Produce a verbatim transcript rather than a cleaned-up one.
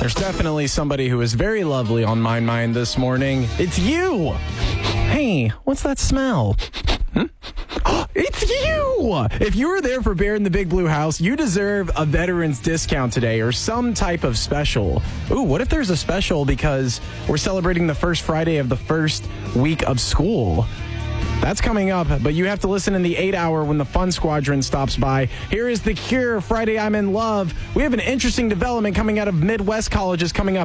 There's definitely somebody who is very lovely on my mind this morning. It's you! Hey, what's that smell? Hmm? Oh, it's you! If you were there for Bear in the Big Blue House, you deserve a veteran's discount today or some type of special. Ooh, what if there's a special because we're celebrating the first Friday of the first week of school? That's coming up, but you have to listen in the eight hour when the Fun Squadron stops by. Here is The Cure, Friday I'm in Love. We have an interesting development coming out of Midwest colleges coming up.